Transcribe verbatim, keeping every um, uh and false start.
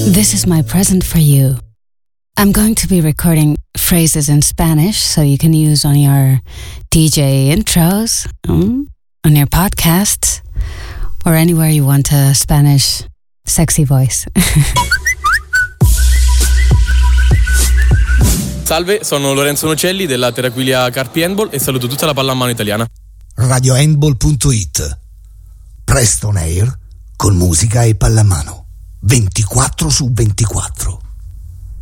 This is my present for you. I'm going to be recording phrases in Spanish so you can use on your D J intros, um, on your podcasts, or anywhere you want a Spanish sexy voice. Salve, sono Lorenzo Nocelli della Terraquilia Carpi Handball e saluto tutta la pallamano italiana. radio handball punto it. Presto on air con musica e pallamano ventiquattro su ventiquattro.